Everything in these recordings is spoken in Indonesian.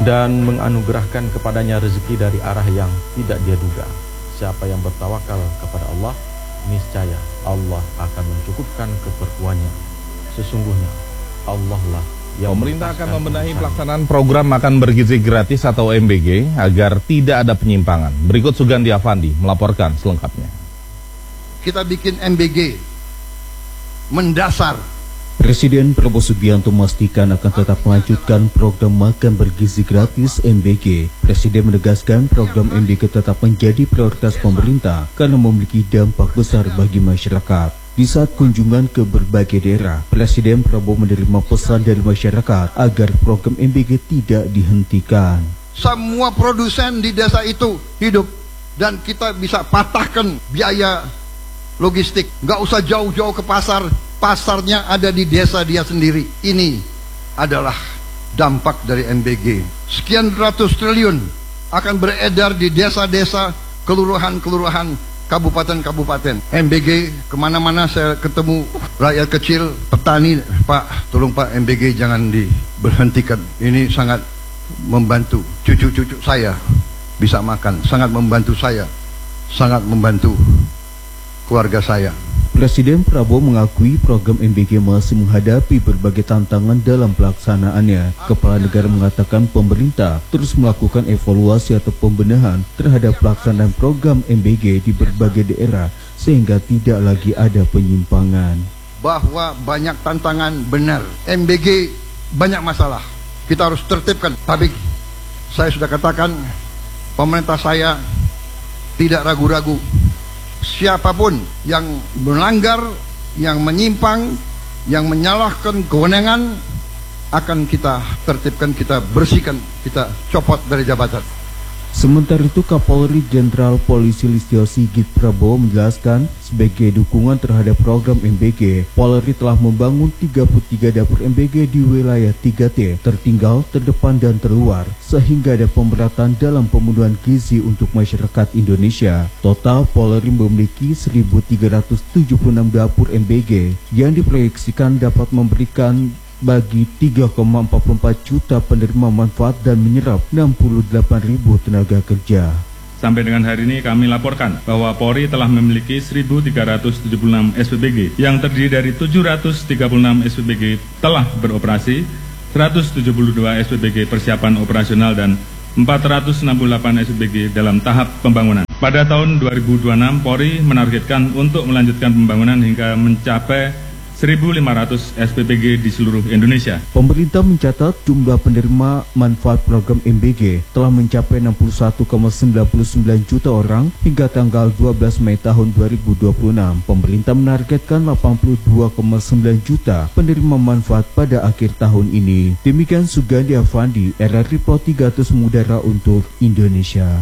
dan menganugerahkan kepadanya rezeki dari arah yang tidak dia duga. Siapa yang bertawakal kepada Allah, niscaya Allah akan mencukupkan keperluannya. Sesungguhnya Allah lah yang pemerintah akan membenahi pelaksanaan program makan bergizi gratis atau MBG agar tidak ada penyimpangan. Berikut Sugandi Afandi melaporkan selengkapnya. Kita bikin MBG mendasar. Presiden Prabowo Subianto memastikan akan tetap melanjutkan program makan bergizi gratis MBG. Presiden menegaskan program MBG tetap menjadi prioritas pemerintah karena memiliki dampak besar bagi masyarakat. Di saat kunjungan ke berbagai daerah, Presiden Prabowo menerima pesan dari masyarakat agar program MBG tidak dihentikan. Semua produsen di desa itu hidup dan kita bisa patahkan biaya logistik. Nggak usah jauh-jauh ke pasar. Pasarnya ada di desa dia sendiri. Ini adalah dampak dari MBG. Sekian ratus triliun akan beredar di desa-desa, kelurahan-kelurahan, kabupaten-kabupaten. MBG kemana-mana saya ketemu rakyat kecil, petani, Pak, tolong Pak, MBG jangan diberhentikan. Ini sangat membantu cucu-cucu saya bisa makan, sangat membantu saya, sangat membantu keluarga saya. Presiden Prabowo mengakui program MBG masih menghadapi berbagai tantangan dalam pelaksanaannya. Kepala negara mengatakan pemerintah terus melakukan evaluasi atau pembenahan terhadap pelaksanaan program MBG di berbagai daerah sehingga tidak lagi ada penyimpangan. Bahwa banyak tantangan benar, MBG banyak masalah, kita harus tertibkan. Tapi saya sudah katakan, pemerintah saya tidak ragu-ragu. Siapapun yang melanggar, yang menyimpang, yang menyalahkan kewenangan akan kita tertibkan, kita bersihkan, kita copot dari jabatan. Sementara itu, Kapolri Jenderal Polisi Listio Sigit Prabowo menjelaskan sebagai dukungan terhadap program MBG, Polri telah membangun 33 dapur MBG di wilayah 3T, tertinggal, terdepan, dan terluar, sehingga ada pemberatan dalam pembunuhan gizi untuk masyarakat Indonesia. Total, Polri memiliki 1.376 dapur MBG yang diproyeksikan dapat memberikan bagi 3,44 juta penerima manfaat dan menyerap 68.000 tenaga kerja. Sampai dengan hari ini kami laporkan bahwa Polri telah memiliki 1.376 SPBG yang terdiri dari 736 SPBG telah beroperasi, 172 SPBG persiapan operasional dan 468 SPBG dalam tahap pembangunan. Pada tahun 2026 Polri menargetkan untuk melanjutkan pembangunan hingga mencapai 1.500 SPBG di seluruh Indonesia. Pemerintah mencatat jumlah penerima manfaat program MBG telah mencapai 61,99 juta orang hingga tanggal 12 Mei tahun 2026. Pemerintah menargetkan 82,9 juta penerima manfaat pada akhir tahun ini. Demikian Sugandi Afandi, RRI Pro 300 Mudara untuk Indonesia.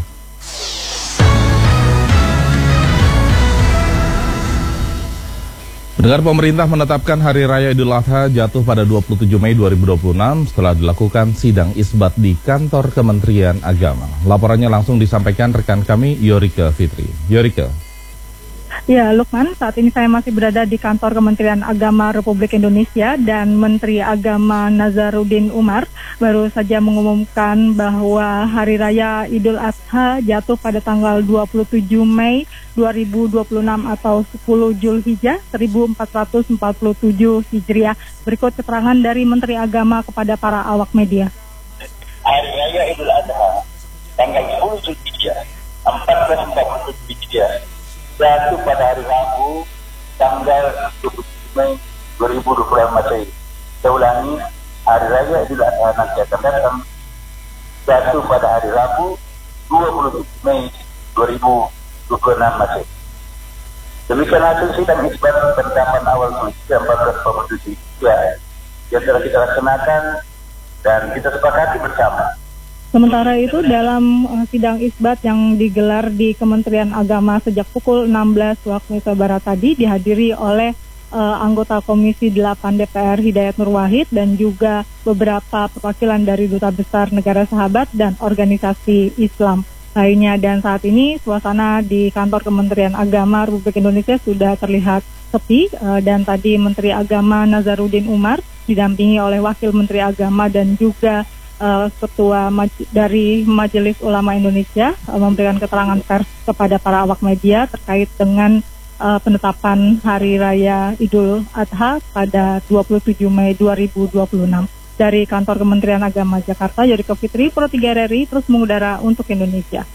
Pendengar, pemerintah menetapkan Hari Raya Idul Adha jatuh pada 27 Mei 2026 setelah dilakukan sidang isbat di kantor Kementerian Agama. Laporannya langsung disampaikan rekan kami Yorike Fitri. Yorike. Ya, Lukman, saat ini saya masih berada di kantor Kementerian Agama Republik Indonesia dan Menteri Agama Nazaruddin Umar baru saja mengumumkan bahwa Hari Raya Idul Adha jatuh pada tanggal 27 Mei 2026 atau 10 Zulhijjah 1447 Hijriah. Berikut keterangan dari Menteri Agama kepada para awak media. Hari Raya Idul Adha tanggal 10 Zulhijjah 1447 Hijriah jatuh pada hari Rabu tanggal 27 Mei 2026 Masehi. Saya ulangi, Hari Raya Idul Adha nanti akan datang jatuh pada hari Rabu 27 Mei 2026 Masehi. Demikian hasil sidang isbat penetapan awal Zulhijjah 1447 Hijriah yang telah kita laksanakan dan kita sepakati bersama. Sementara itu dalam sidang isbat yang digelar di Kementerian Agama sejak pukul 16 waktu Indonesia Barat tadi dihadiri oleh anggota Komisi 8 DPR Hidayat Nur Wahid dan juga beberapa perwakilan dari Duta Besar Negara Sahabat dan organisasi Islam lainnya. Dan saat ini suasana di kantor Kementerian Agama Republik Indonesia sudah terlihat sepi dan tadi Menteri Agama Nazaruddin Umar didampingi oleh Wakil Menteri Agama dan juga Ketua dari Majelis Ulama Indonesia memberikan keterangan pers kepada para awak media terkait dengan penetapan Hari Raya Idul Adha pada 27 Mei 2026. Dari Kantor Kementerian Agama Jakarta, Yorika Fitri, Pro 3 RRI, terus mengudara untuk Indonesia.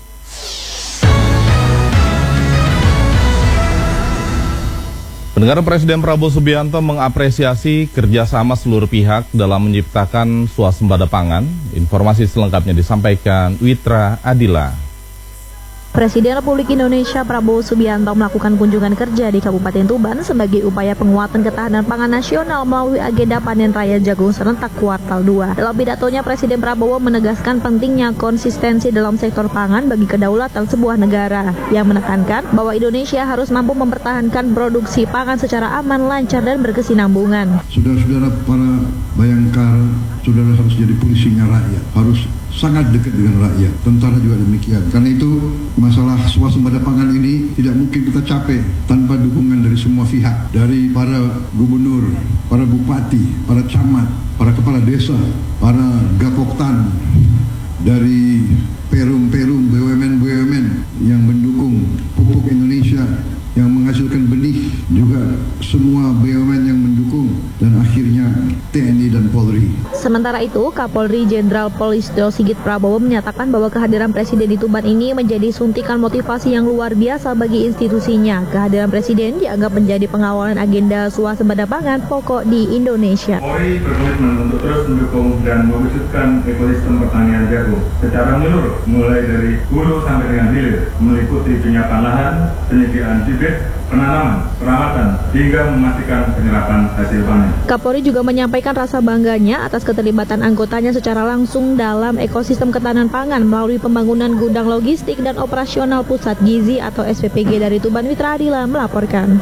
Pendengar, Presiden Prabowo Subianto mengapresiasi kerjasama seluruh pihak dalam menciptakan swasembada pangan. Informasi selengkapnya disampaikan Witra Adila. Presiden Republik Indonesia Prabowo Subianto melakukan kunjungan kerja di Kabupaten Tuban sebagai upaya penguatan ketahanan pangan nasional melalui agenda panen raya jagung serentak kuartal 2. Dalam pidatonya, Presiden Prabowo menegaskan pentingnya konsistensi dalam sektor pangan bagi kedaulatan sebuah negara, yang menekankan bahwa Indonesia harus mampu mempertahankan produksi pangan secara aman, lancar, dan berkesinambungan. Saudara-saudara para bayangkara, saudara harus jadi polisinya rakyat, harus sangat dekat dengan rakyat. Tentara juga demikian. Karena itu masalah swasembada pangan ini tidak mungkin kita capai tanpa dukungan dari semua pihak, dari para gubernur, para bupati, para camat, para kepala desa, para gapoktan, dari perum-perum, BUMN yang mendukung pupuk Indonesia, yang menghasilkan benih, juga semua BUMN yang mendukung, dan akhirnya TNI dan Polri. Sementara itu, Kapolri Jenderal Polistio Sigit Prabowo menyatakan bahwa kehadiran Presiden di Tuban ini menjadi suntikan motivasi yang luar biasa bagi institusinya. Kehadiran Presiden dianggap menjadi pengawalan agenda swasembada pangan pokok di Indonesia. Polri berkomitmen untuk terus mendukung dan mewujudkan ekosistem pertanian jagung secara menyeluruh, mulai dari hulu sampai dengan hilir, meliputi penyiapan lahan, penyediaan bibit, penanaman, perawatan, hingga memastikan penyerapan hasil panen. Kapolri juga menyampaikan rasa bangganya atas keterlibatan anggotanya secara langsung dalam ekosistem ketahanan pangan melalui pembangunan gudang logistik dan operasional pusat gizi atau SPPG dari Tuban. Witra Adila melaporkan.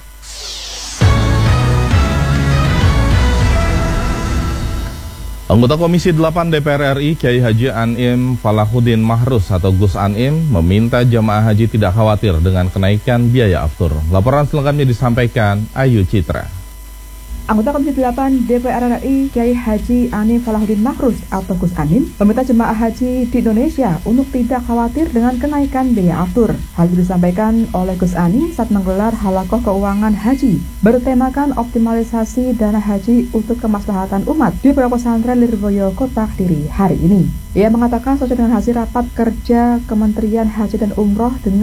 Anggota Komisi 8 DPR RI Kiai Haji Anim Falahuddin Mahrus atau Gus Anim meminta jamaah haji tidak khawatir dengan kenaikan biaya aftur. Laporan selengkapnya disampaikan Ayu Citra. Anggota Komisi 8 DPR RI Kiai Haji Anim Falahuddin Mahrus atau Gus Anim meminta jemaah haji di Indonesia untuk tidak khawatir dengan kenaikan biaya aftur. Hal itu disampaikan oleh Gus Anim saat menggelar halakoh keuangan haji bertemakan optimalisasi dana haji untuk kemaslahatan umat di Pondok Pesantren Lirboyo, Kota Kediri hari ini. Ia mengatakan sesuai dengan hasil rapat kerja Kementerian Haji dan Umroh dengan